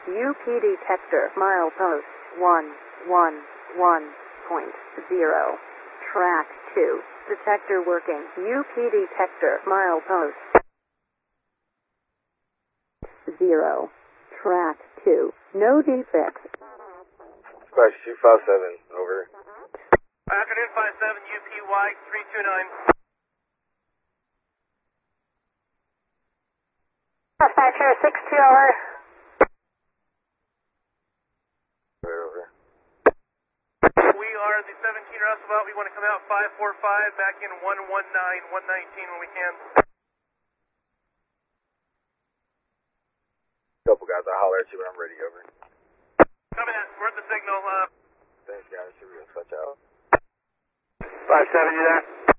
UP detector milepost 111.0. Track 2. Detector working. UP detector milepost 0. Track 2. No defects. Squash 257, over. Afternoon 57, UPY 329. Dispatcher 62 over. Over. We are the 17 Roosevelt. We want to come out 545, back in 119, 119 when we can. Couple guys, I'll holler at you when I'm ready, over. Coming in. We're at the signal. Thanks, guys. Should we go switch out? 57, you there?